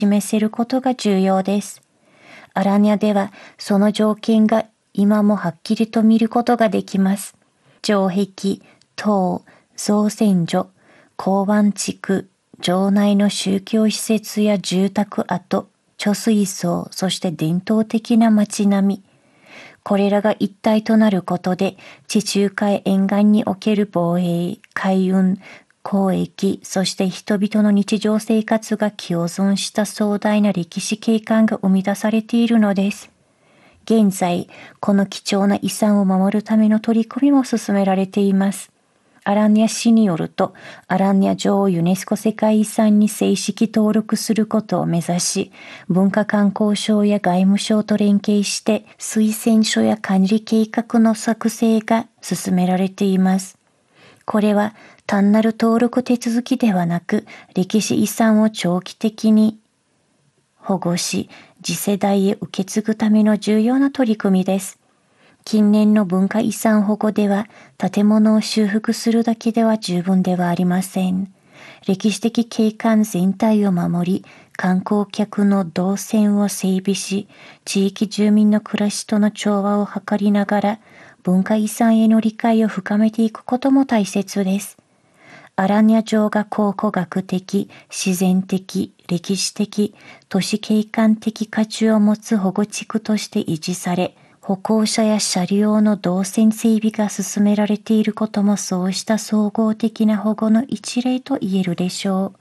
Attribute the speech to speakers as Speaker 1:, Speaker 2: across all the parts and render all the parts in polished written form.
Speaker 1: 示せることが重要です。アラニャではその条件が今もはっきりと見ることができます。城壁、塔、造船所、港湾地区、城内の宗教施設や住宅跡、貯水槽、そして伝統的な街並み。これらが一体となることで、地中海沿岸における防衛、海運、交易、そして人々の日常生活が共存した壮大な歴史景観が生み出されているのです。現在、この貴重な遺産を守るための取り組みも進められています。アランニャ市によると、アランニャ城をユネスコ世界遺産に正式登録することを目指し、文化観光省や外務省と連携して、推薦書や管理計画の作成が進められています。これは単なる登録手続きではなく、歴史遺産を長期的に保護し、次世代へ受け継ぐための重要な取り組みです。近年の文化遺産保護では、建物を修復するだけでは十分ではありません。歴史的景観全体を守り、観光客の動線を整備し、地域住民の暮らしとの調和を図りながら、文化遺産への理解を深めていくことも大切です。アラニャ城が考古学的、自然的、歴史的、都市景観的価値を持つ保護地区として維持され、歩行者や車両の動線整備が進められていることもそうした総合的な保護の一例と言えるでしょう。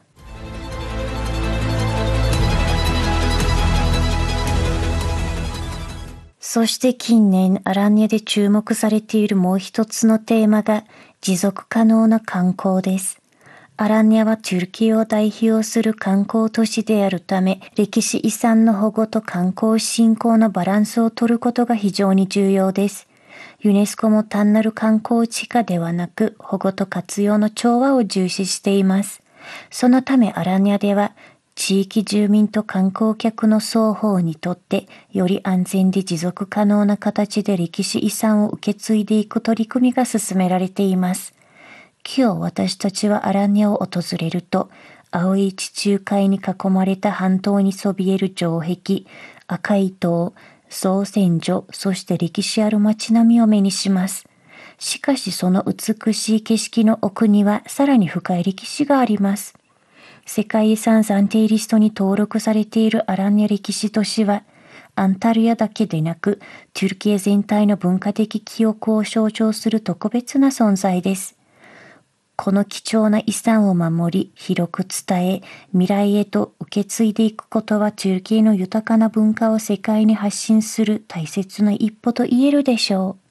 Speaker 1: そして近年アラニャで注目されているもう一つのテーマが持続可能な観光です。アラニャはトゥルキーを代表する観光都市であるため、歴史遺産の保護と観光振興のバランスを取ることが非常に重要です。ユネスコも単なる観光地化ではなく、保護と活用の調和を重視しています。そのためアラニャでは、地域住民と観光客の双方にとってより安全で持続可能な形で歴史遺産を受け継いでいく取り組みが進められています。今日私たちはアラニャを訪れると、青い地中海に囲まれた半島にそびえる城壁、赤い塔、造船所、そして歴史ある街並みを目にします。しかしその美しい景色の奥にはさらに深い歴史があります。世界遺産暫定リストに登録されているアラニャ歴史都市は、アンタルヤだけでなく、トゥルキエ全体の文化的記憶を象徴する特別な存在です。この貴重な遺産を守り、広く伝え、未来へと受け継いでいくことは、トゥルキエの豊かな文化を世界に発信する大切な一歩と言えるでしょ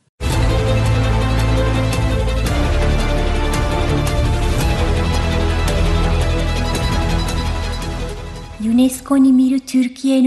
Speaker 1: う。ユネスコに見るトゥルキエの